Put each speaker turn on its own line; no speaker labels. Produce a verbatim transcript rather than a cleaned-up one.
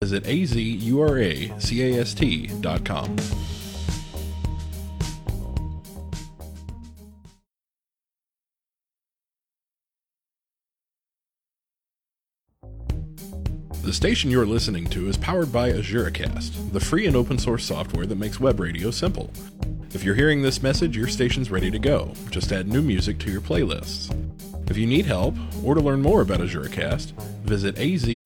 visit a z u r a c a s t dot com. The station you're listening to is powered by AzureCast, the free and open source software that makes web radio simple. If you're hearing this message, your station's ready to go. Just add new music to your playlists. If you need help, or to learn more about AzureCast, visit a z